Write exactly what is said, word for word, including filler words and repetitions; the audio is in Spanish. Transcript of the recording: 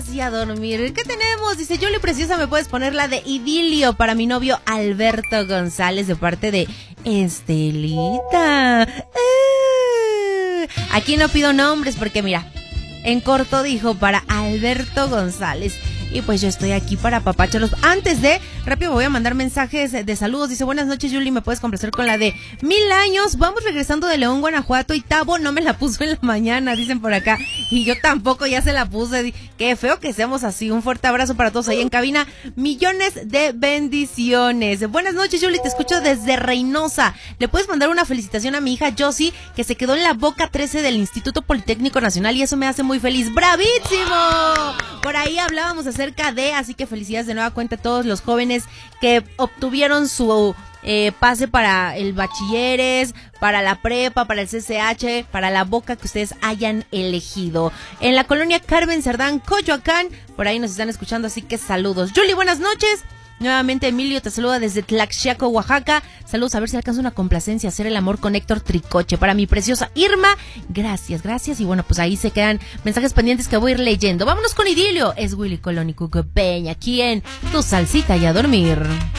y a dormir. ¿Qué tenemos? Dice, Yuli Preciosa, ¿me puedes poner la de Idilio para mi novio Alberto González de parte de Estelita? Eh, aquí no pido nombres porque mira, en corto dijo para Alberto González. Y pues yo estoy aquí para apapacharlos. Antes de, rápido voy a mandar mensajes de saludos. Dice, buenas noches, Yuli, ¿me puedes complacer con la de Mil Años? Vamos regresando de León, Guanajuato, y Tabo no me la puso en la mañana, dicen por acá. Y yo tampoco ya se la puse. Qué feo que seamos así. Un fuerte abrazo para todos ahí en cabina. Millones de bendiciones. Buenas noches, Yuli, te escucho desde Reynosa. ¿Le puedes mandar una felicitación a mi hija Josie, que se quedó en la boca trece del Instituto Politécnico Nacional, y eso me hace muy feliz? ¡Bravísimo! Por ahí hablábamos acerca de, así que felicidades de nueva cuenta a todos los jóvenes que obtuvieron su eh, pase para el bachilleres, para la prepa, para el C C H, para la boca que ustedes hayan elegido. En la colonia Carmen Cerdán, Coyoacán, por ahí nos están escuchando, así que saludos. Yuli, buenas noches. Nuevamente Emilio te saluda desde Tlaxiaco, Oaxaca. Saludos, a ver si alcanza una complacencia, hacer el amor con Héctor Tricoche. Para mi preciosa Irma, gracias, gracias. Y bueno, pues ahí se quedan mensajes pendientes que voy a ir leyendo. Vámonos con Idilio. Es Willy Colón y Cuco Peña aquí en Tu Salsita y a Dormir.